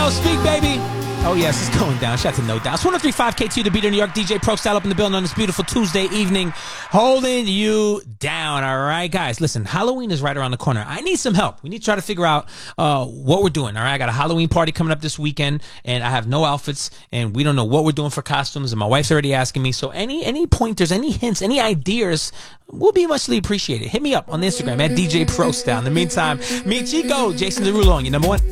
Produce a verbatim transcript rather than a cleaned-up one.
Don't speak, baby. Oh, yes, it's going down. Shout out to No Doubt. It's one oh three point five K T U, the Beat of New York. D J Pro Style up in the building on this beautiful Tuesday evening, holding you down. All right, guys, listen, Halloween is right around the corner. I need some help. We need to try to figure out uh, what we're doing. All right, I got a Halloween party coming up this weekend, and I have no outfits, and we don't know what we're doing for costumes, and my wife's already asking me. So any any pointers, any hints, any ideas will be muchly appreciated. Hit me up on Instagram at D J Pro Style. In the meantime, me Chico, Jason Derulo, your number one.